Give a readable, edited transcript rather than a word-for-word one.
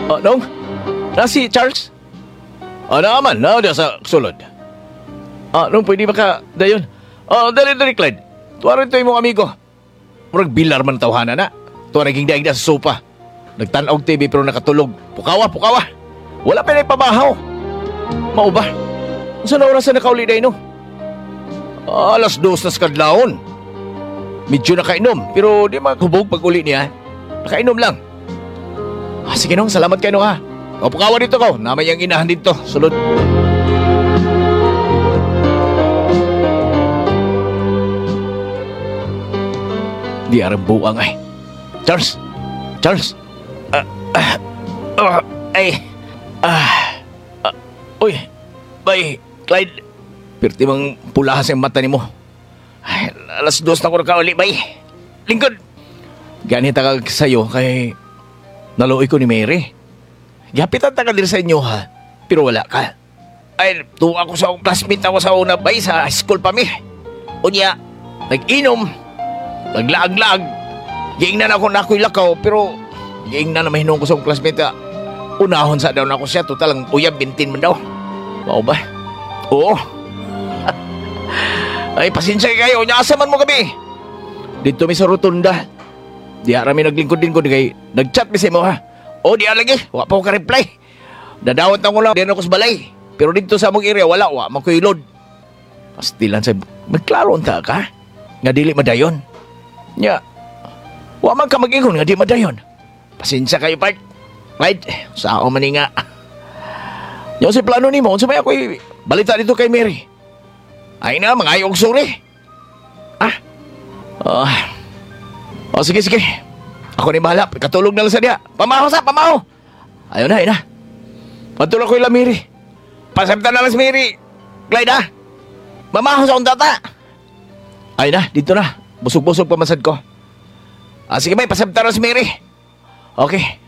Nong? Na si Charles? Naman, na sa sulod. Nung pwede ba ka, dayon? Dali, Clyde. Tuwaran ito yung mga amigo. Murag bilar man tawhana na. Tuwa naging daig na sa sopa. Nagtanaw TV pero nakatulog. Pukawa. Wala pa na ipabahaw. Mao ba? Saan na oras na nakauli na no? 2:00 na sa kadlawon. Medyo nakainom, pero di makahubog pag uli niya. Nakainom lang. Sige nung, salamat kayo ha. Pukawa dito ko, namay ang inahan dito. Sulod. Di arang buang ay. Charles! Uy, bay, Clyde. Pirti mang pulahas ang mata ni mo. 2:00 na ko nakauli, bay. Lingkod. Ganit ka sa'yo kay naluoy ko ni Mary. Gapitan ta ka din sa inyo ha, pero wala ka. Tuwa ako sa classmate ako sa una, bay, sa school pa mi. Unya, nag-inom, naglaag-laag. Giingnan ako na ako'y lakaw, pero giingnan na mahinong ko sa classmate. Unahon sa daw na ako siya, total ang uyab, 20 man daw. Wow ba? Oo. Pasensya kayo, nyasaman mo kami. Dito mi sa rotunda. Di arami naglingkod din ko, kay nag-chat mi sa mo ha. Di lagi, wala pa ko ka-reply. Dadawat na ko lang, di na ako sa balay. Pero dito sa mong area, wala makuilod. Pastilan sa, magklaro unta ka? Nga dili madayon. Nya, wala man ka mag-ingon nga di madayon. Pasensya kayo, part. Right, sa ako maninga. Yung si plano ni mo, sabay ako balita dito kay Mary. Ay na, mga ayong suri. Sige. Ako ni bahala, katulog na lang sa diya. Pamaho. Ayun na. Matulog ko yung Mary. Pasabta na lang si Mary. Clyde ha. Mamaho sa akong tata. Ay na, dito na. Busog-busog pamasad ko. Sige may, pasabta na si Mary. Okay.